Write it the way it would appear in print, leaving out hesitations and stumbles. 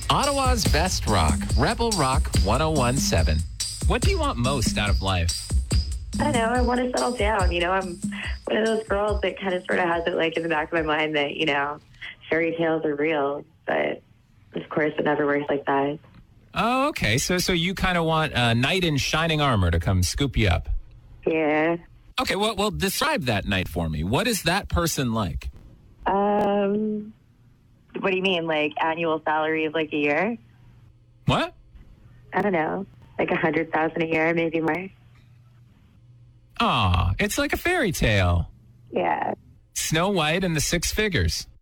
Ottawa's best rock, Rebel Rock 1017. What do you want most out of life? I don't know. I want to settle down. I'm one of those girls that kind of sort of has it like in the back of my mind that, fairy tales are real. But, of course, it never works like that. Oh, okay. So you kind of want a knight in shining armor to come scoop you up. Yeah. Okay, well, describe that knight for me. What is that person like? What do you mean? Like annual salary of like a year? What? I don't know. Like 100,000 a year, maybe more. Aw, it's like a fairy tale. Yeah. Snow White and the Six Figures.